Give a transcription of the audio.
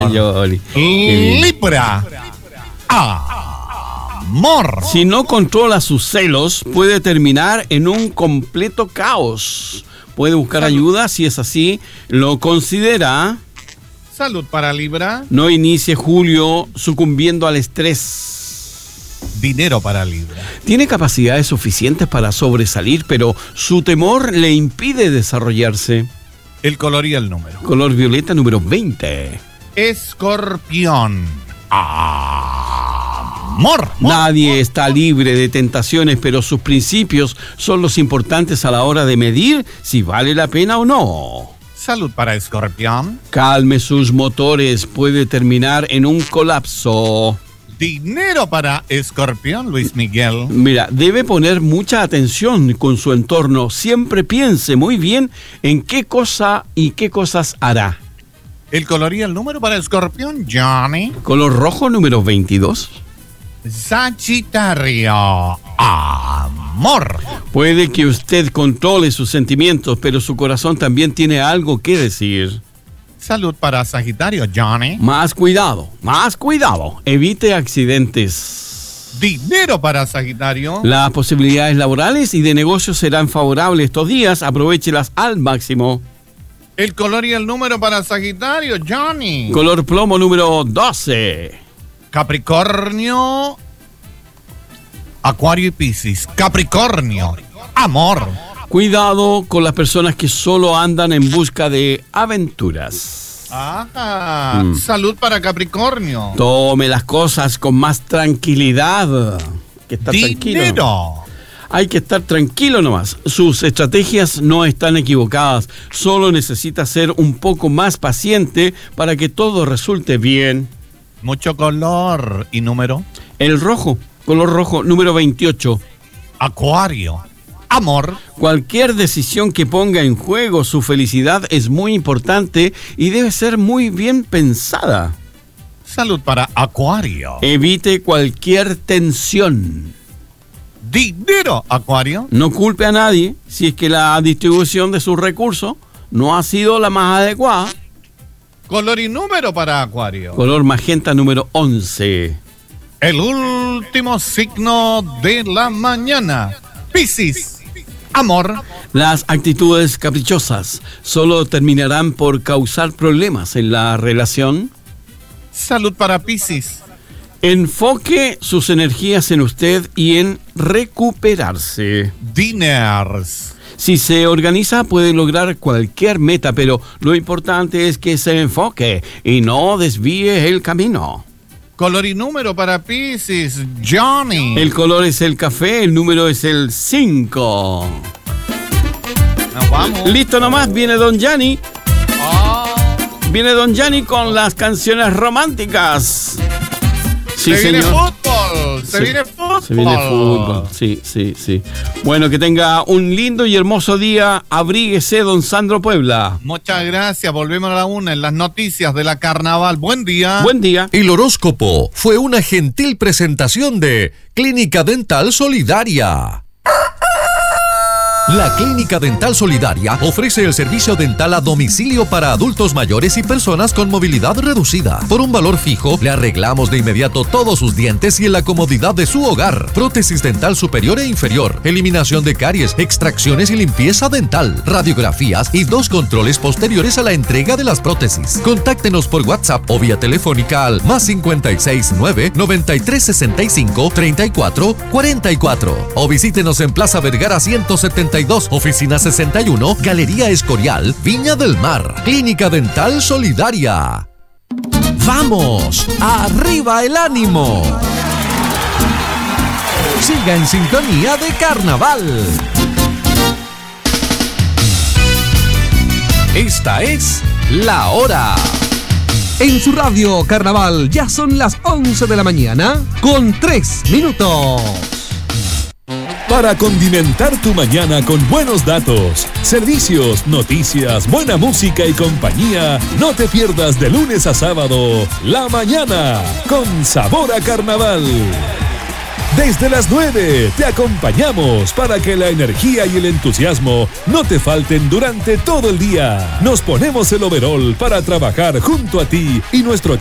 Libra. Amor. Si no controla sus celos, puede terminar en un completo caos. Puede buscar ayuda si es así, lo considera. Salud para Libra. No inicie julio sucumbiendo al estrés. Dinero para Libra. Tiene capacidades suficientes para sobresalir, pero su temor le impide desarrollarse. El color y el número. Color violeta número 20. Escorpión. Amor. Nadie está libre de tentaciones, pero sus principios son los importantes a la hora de medir si vale la pena o no. Salud para Escorpión. Calme sus motores, puede terminar en un colapso. Dinero para Escorpión, Luis Miguel. Mira, debe poner mucha atención con su entorno. Siempre piense muy bien en qué cosa y qué cosas hará. El color y el número para Escorpión, Johnny. Color rojo número 22. Sagitario. Amor. Puede que usted controle sus sentimientos, pero su corazón también tiene algo que decir. Salud para Sagitario, Johnny. Más cuidado, evite accidentes. Dinero para Sagitario. Las posibilidades laborales y de negocios serán favorables estos días, aprovéchelas al máximo. El color y el número para Sagitario, Johnny. Color plomo número 12. Capricornio, Acuario y Piscis. Capricornio, amor. Cuidado con las personas que solo andan en busca de aventuras. Ajá. Salud para Capricornio. Tome las cosas con más tranquilidad. Que estar tranquilo. Dinero. Hay que estar tranquilo nomás. Sus estrategias no están equivocadas. Solo necesita ser un poco más paciente para que todo resulte bien. Mucho color y número. El rojo, color rojo número 28. Acuario, amor. Cualquier decisión que ponga en juego su felicidad es muy importante y debe ser muy bien pensada. Salud para Acuario. Evite cualquier tensión. Dinero, Acuario. No culpe a nadie si es que la distribución de sus recursos no ha sido la más adecuada. Color y número para Acuario. Color magenta número 11. El último signo de la mañana. Piscis, amor. Las actitudes caprichosas solo terminarán por causar problemas en la relación. Salud para Piscis. Enfoque sus energías en usted y en recuperarse. Diners. Si se organiza puede lograr cualquier meta, pero lo importante es que se enfoque y no desvíe el camino. Color y número para Piscis, Johnny. El color es el café, el número es el 5. Nos vamos. Listo nomás, viene Don Gianni. Viene Don Gianni con las canciones románticas. Sí, se viene señor. fútbol, se viene fútbol. Se viene fútbol, sí. Bueno, que tenga un lindo y hermoso día. Abríguese, don Sandro Puebla. Muchas gracias, volvemos a la 1 en las noticias de la carnaval. Buen día. Buen día. El horóscopo fue una gentil presentación de Clínica Dental Solidaria. La Clínica Dental Solidaria ofrece el servicio dental a domicilio para adultos mayores y personas con movilidad reducida. Por un valor fijo, le arreglamos de inmediato todos sus dientes y en la comodidad de su hogar. Prótesis dental superior e inferior, eliminación de caries, extracciones y limpieza dental, radiografías y 2 controles posteriores a la entrega de las prótesis. Contáctenos por WhatsApp o vía telefónica al +56 9 93 65 34 44 o visítenos en Plaza Vergara 172, Oficina 61, Galería Escorial, Viña del Mar. Clínica Dental Solidaria. ¡Vamos! ¡Arriba el ánimo! Siga en sintonía de Carnaval. Esta es La Hora. En su radio Carnaval ya son las 11 de la mañana con 3 minutos. Para condimentar tu mañana con buenos datos, servicios, noticias, buena música y compañía, no te pierdas de lunes a sábado La Mañana con sabor a carnaval. Desde las 9 te acompañamos para que la energía y el entusiasmo no te falten durante todo el día. Nos ponemos el overol para trabajar junto a ti y nuestro